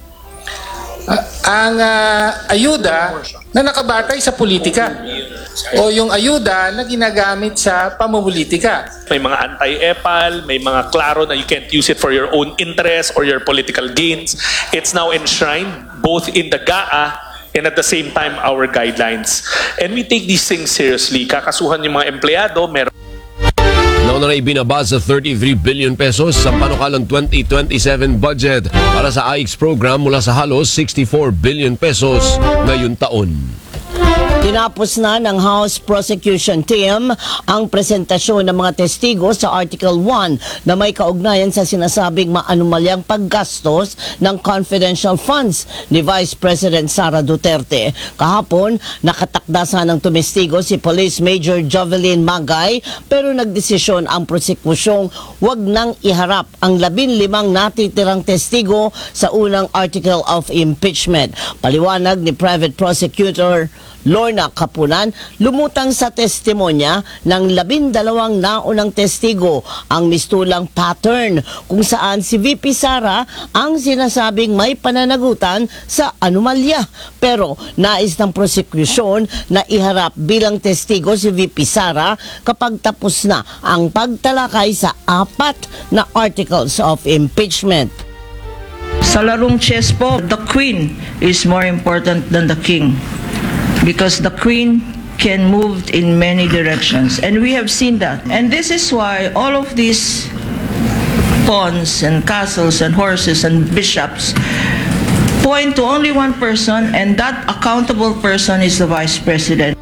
Speaker 24: uh, ang uh, ayuda na nakabatay sa politika o yung ayuda na ginagamit sa pamumulitika.
Speaker 25: May mga anti-epal, may mga klaro na you can't use it for your own interest or your political gains. It's now enshrined both in the G A A and at the same time our guidelines. And we take these things seriously. Kakasuhan yung mga empleyado, meron
Speaker 2: Nauna na ibinaba sa thirty-three billion pesos sa panukalang twenty twenty-seven budget para sa A I C program mula sa halos sixty-four billion pesos ngayong taon.
Speaker 14: Tinapos na ng House Prosecution Team ang presentasyon ng mga testigo sa Article one na may kaugnayan sa sinasabing maanumalyang paggastos ng confidential funds ni Vice President Sara Duterte. Kahapon, nakatakda sanang tumestigo si Police Major Jovelyn Magay pero nagdesisyon ang prosekusyong wag nang iharap ang labinlimang natitirang testigo sa unang Article of Impeachment. Paliwanag ni Private Prosecutor Lorna Kapunan, lumutang sa testimonya ng labindalawang naunang testigo ang mistulang pattern kung saan si V P Sara ang sinasabing may pananagutan sa anomalya. Pero nais ng prosekusyon na iharap bilang testigo si V P Sara kapag tapos na ang pagtalakay sa apat na articles of impeachment.
Speaker 26: Sa larong chess po, the queen is more important than the king. Because the queen can move in many directions. And we have seen that. And this is why all of these pawns and castles and horses and bishops point to only one person, and that accountable person is the Vice President.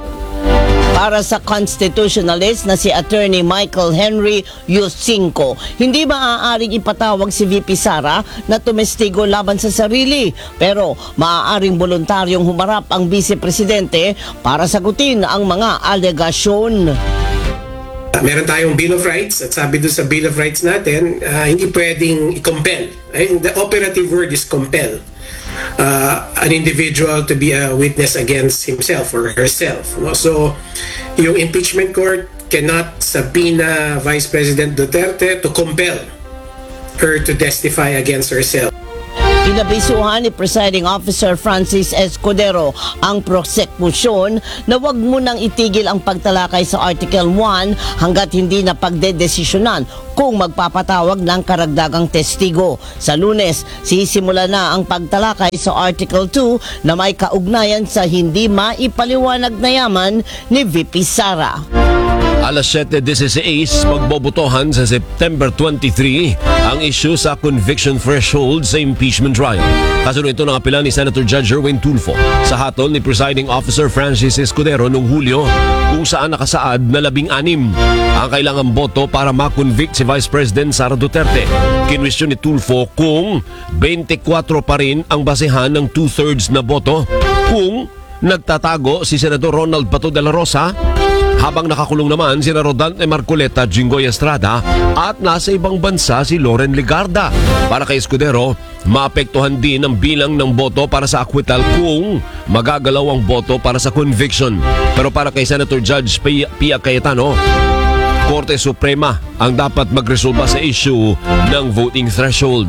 Speaker 14: Para sa constitutionalist na si Attorney Michael Henry Yusinko, hindi maaaring ipatawag si V P Sara na tumestigo laban sa sarili, pero maaaring voluntaryong humarap ang Vice Presidente para sagutin ang mga alegasyon.
Speaker 18: Meron tayong Bill of Rights at sabi doon sa Bill of Rights natin, uh, hindi pwedeng i-compel. Ay, the operative word is compel. Uh, an individual to be a witness against himself or herself. No? So, yung impeachment court cannot subpoena Vice President Duterte to compel her to testify against herself.
Speaker 14: Pinabisuhan ni Presiding Officer Francis Escudero ang prosekusyon na wag munang itigil ang pagtalakay sa Article one hanggat hindi na pagdedesisyonan kung magpapatawag ng karagdagang testigo. Sa Lunes, sisimula na ang pagtalakay sa Article two na may kaugnayan sa hindi maipaliwanag na yaman ni V P Sara.
Speaker 2: alas siyete dieciséis, magbobotohan sa September twenty-three ang issue sa conviction threshold sa impeachment trial. Kasunod ito ng apela ni Senator Judge Erwin Tulfo sa hatol ni Presiding Officer Francis Escudero noong Hulyo, kung saan nakasaad na labing anim ang kailangang boto para makonvict si Vice President Sara Duterte. Kinwestiyon ni Tulfo kung twenty-four pa rin ang basehan ng two-thirds na boto kung nagtatago si Senador Ronald Bato de la Rosa, habang nakakulong naman si Rodante Marcoleta, Jinggoy Estrada at nasa ibang bansa si Loren Legarda. Para kay Escudero, maapektuhan din ang bilang ng boto para sa acquittal kung magagalaw ang boto para sa conviction. Pero para kay Senator Judge Pia, Pia Cayetano, Korte Suprema ang dapat magresolba sa issue ng voting threshold.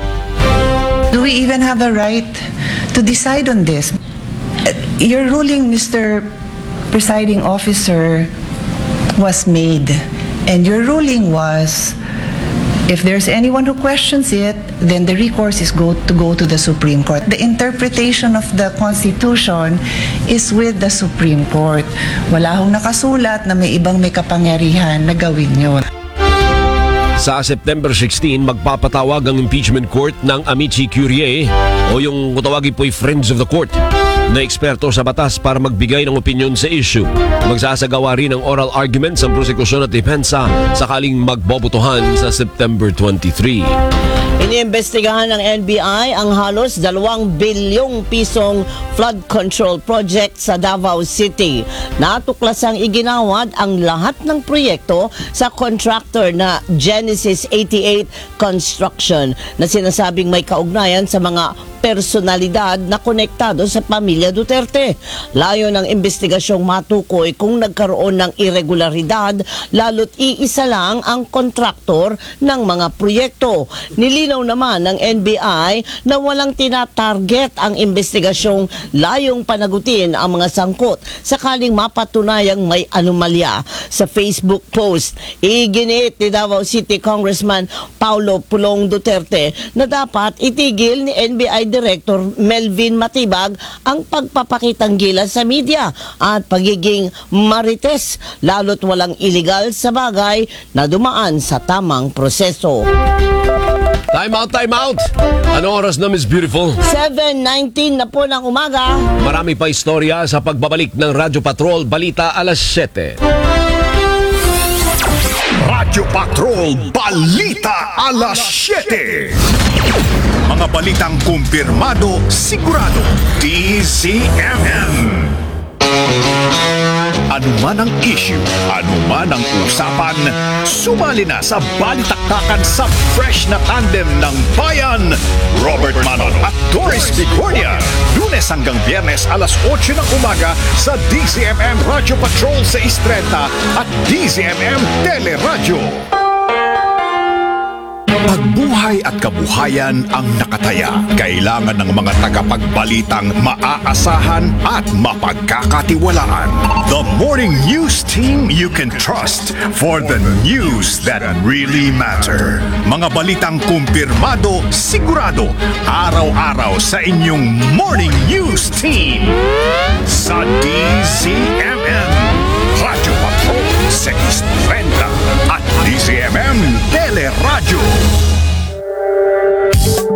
Speaker 5: Do we even have a right to decide on this? Your ruling, Mister Presiding Officer, was made, and your ruling was, if there's anyone who questions it, then the recourse is go to go to the Supreme Court. The interpretation of the Constitution is with the Supreme Court. Wala hong nakasulat na may ibang may kapangyarihan na gawin yun.
Speaker 2: Sa September sixteen, magpapatawag ang impeachment court ng Amici Curiae o yung tawagin po'y Friends of the Court na eksperto sa batas para magbigay ng opinyon sa issue. Magsasagawa rin ng oral arguments ang prosekusyon at depensa sakaling magbobotohan sa September twenty-three.
Speaker 14: Iniimbestigahan ng N B I ang halos dalawang bilyong pisong flood control project sa Davao City. Natuklasang iginawad ang lahat ng proyekto sa contractor na Genesis eighty-eight Construction na sinasabing may kaugnayan sa mga personalidad na konektado sa pamilya Duterte. Layo ng investigasyong matukoy kung nagkaroon ng irregularidad, lalo't iisa lang ang kontraktor ng mga proyekto. Nilinaw naman ng N B I na walang tinatarget ang investigasyong layong panagutin ang mga sangkot sakaling mapatunayang may anomalya. Sa Facebook post, iginit ni Davao City Congressman Paulo Pulong Duterte na dapat itigil ni N B I Director Melvin Matibag ang pagpapakitang gilas sa media at pagiging marites, lalo't walang iligal sa bagay na dumaan sa tamang proseso.
Speaker 2: Time out, time out! Anong oras na, Miss Beautiful?
Speaker 14: seven nineteen na po ng umaga.
Speaker 2: Marami pa istorya sa pagbabalik ng Radyo Patrol Balita alas siyete.
Speaker 4: Radyo Patrol Balita alas siyete. Mga balitang kumpirmado, sigurado, D Z M M. Ano man ang issue, ano man ang usapan, sumali na sa balitaktakan sa fresh na tandem ng bayan, Robert Manon at Doris Bicornia. Lunes hanggang Biyernes alas otso ng umaga sa D Z M M Radio Patrol sa Istreta at D Z M M Teleradio. Pagbuhay at kabuhayan ang nakataya. Kailangan ng mga tagapagbalitang maaasahan at mapagkakatiwalaan. The morning news team you can trust for the news that really matter. Mga balitang kumpirmado, sigurado, araw-araw sa inyong morning news team. Sa D Z M M, Radio Patrol sa Istreta at D Z M M Teleradio.